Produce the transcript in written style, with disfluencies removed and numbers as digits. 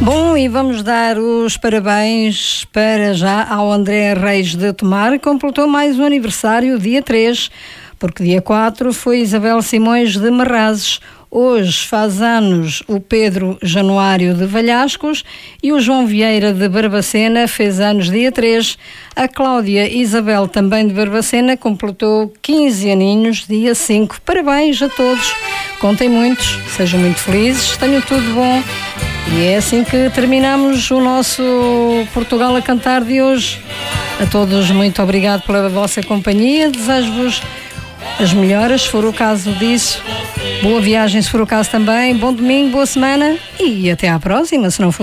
Bom, e vamos dar os parabéns para já ao André Reis de Tomar, que completou mais um aniversário, dia 3, porque dia 4 foi Isabel Simões de Marrazes. Hoje faz anos o Pedro Januário de Valhascos e o João Vieira de Barbacena fez anos dia 3. A Cláudia Isabel, também de Barbacena, completou 15 aninhos, dia 5. Parabéns a todos, contem muitos, sejam muito felizes, tenham tudo bom. E é assim que terminamos o nosso Portugal a Cantar de hoje. A todos, muito obrigado pela vossa companhia, desejo-vos as melhoras, se for o caso disso. Boa viagem, se for o caso também. Bom domingo, boa semana e até à próxima, se não for.